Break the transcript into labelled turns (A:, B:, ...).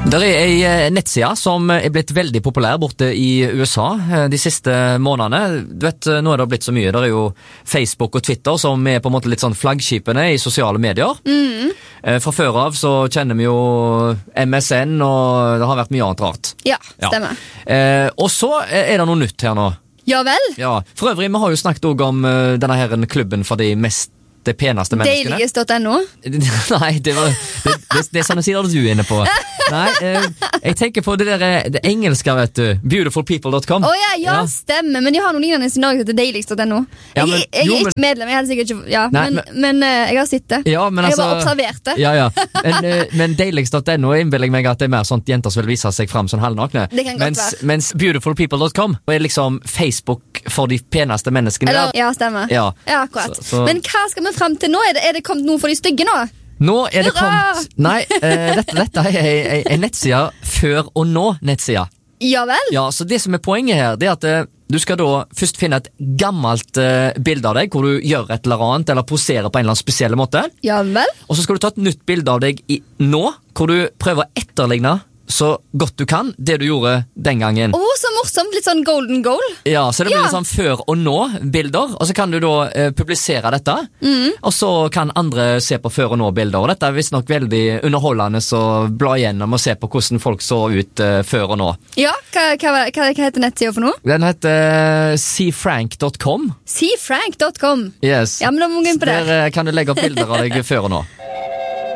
A: Der ei nettside som blitt veldig populær borte i USA de siste månedene. Du vet, nå det blitt så mye. Der jo Facebook og Twitter som på en måte litt sånn flaggskipene i sosiale medier. Fra før av så kjenner vi jo MSN, og det har vært mye annet rart.
B: Ja, stemmer.
A: Og så det noe nytt her nå.
B: Ja vel?
A: Ja, for øvrig, vi har jo snakket også om denne her klubben for de peneste menneskene.
B: Deiligst.no?
A: Nei, det sånne sider du inne på. Nei, jeg tenker på det engelske, vet du. Beautifulpeople.com.
B: Ja, stemmer. Men de har noen lignende i Norge til deiligst.no. Jeg er ikke medlem, jeg hadde sikkert ikke... Ja, men jeg har sett det.
A: Ja, men
B: jeg har bare observert det.
A: Ja. Men deiligst.no innbiller jeg meg at det mer sånt jenter som vil vise seg frem som halvnakne.
B: Det kan godt være.
A: Mens beautifulpeople.com liksom Facebook for de peneste menneskene.
B: Ja, stemmer. Ja, akkurat. Men hva skal vi frem til nå? Er det kommet noe for de stygge nå?
A: Nå det kommet... Nei, dette en nettsida før og nå nettsida.
B: Ja vel?
A: Ja, så det som poenget her, det at du skal da først finne et gammelt bilde av deg, hvor du gjør et eller annet, eller poserer på en eller annen spesiell måte.
B: Ja vel?
A: Og så skal du ta et nytt bilde av deg nå, hvor du prøver å etterligne så godt du kan det du gjorde den gangen.
B: Så morsomt, litt sånn golden goal.
A: Ja, så det blir litt sånn før og nå bilder, og så kan du da publisere dette, og så kan andre se på før og nå bilder, og dette visst nok veldig underholdende å bla igjennom og se på hvordan folk så ut før og nå.
B: Ja, hva heter nettsida for noe?
A: Den heter seafrank.com.
B: Seafrank.com?
A: Yes.
B: Ja, men da må vi gå inn på det.
A: Der kan du legge opp bilder av deg før og nå.